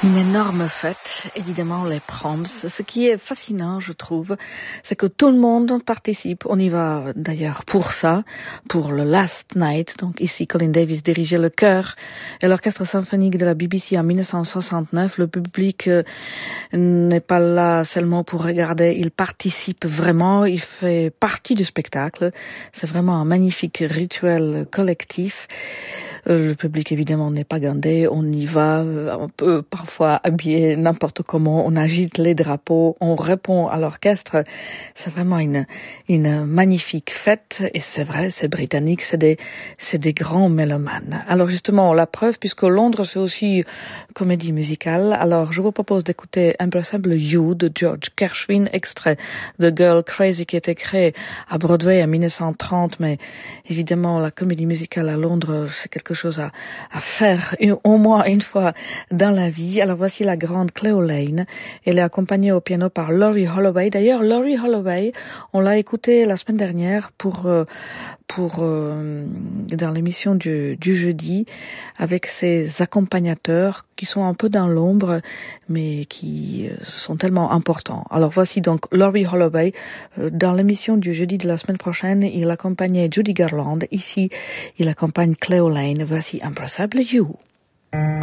Une énorme fête, évidemment les proms. Ce qui est fascinant, je trouve, c'est que tout le monde participe. On y va d'ailleurs pour ça, pour le Last Night. Donc ici, Colin Davis dirigeait le chœur et l'orchestre symphonique de la BBC en 1969. Le public n'est pas là seulement pour regarder, il participe vraiment, il fait partie du spectacle. C'est vraiment un magnifique rituel collectif. Le public évidemment n'est pas gardé, on y va, on peut parfois habiller n'importe comment, on agite les drapeaux, on répond à l'orchestre. C'est vraiment une magnifique fête et c'est vrai, c'est britannique, c'est des grands mélomanes. Alors justement, la preuve, puisque Londres c'est aussi comédie musicale, alors je vous propose d'écouter Impossible You de George Gershwin, extrait de Girl Crazy qui a été créé à Broadway en 1930, mais évidemment la comédie musicale à Londres c'est quelque chose à faire au moins une fois dans la vie. Alors voici la grande Cleo Lane. Elle est accompagnée au piano par Laurie Holloway. D'ailleurs, Laurie Holloway, on l'a écoutée la semaine dernière dans l'émission du jeudi avec ses accompagnateurs qui sont un peu dans l'ombre mais qui sont tellement importants. Alors voici donc Laurie Holloway dans l'émission du jeudi de la semaine prochaine. Il accompagnait Judy Garland. Ici, il accompagne Cleo Lane. Voici Impossible You.